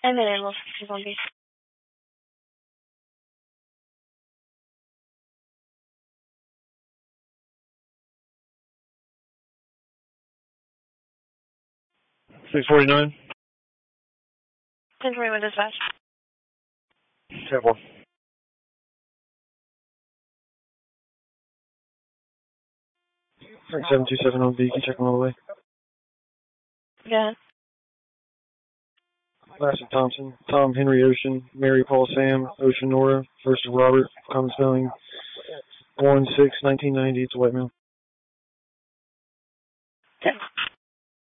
And then it will be. $649. 1021 dispatch. 10-4. 727 on V. Can you check them all the way? Yeah. Last of Thompson, Tom, Henry, Ocean, Mary, Paul, Sam, Ocean, Nora, first of Robert, common spelling, 1/6/1990, it's a white male.